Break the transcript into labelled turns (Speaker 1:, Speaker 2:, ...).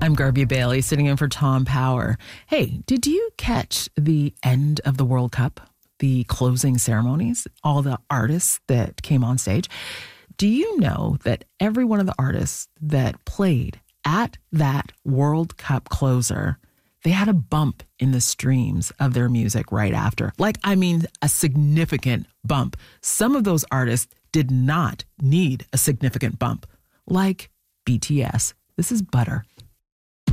Speaker 1: I'm Garby Bailey, sitting in for Tom Power. Hey, did you catch the end of the World Cup? The closing ceremonies? All the artists that came on stage? Do you know that every one of the artists that played at that World Cup closer, they had a bump in the streams of their music right after? A significant bump. Some of those artists did not need a significant bump, like BTS. This is Butter.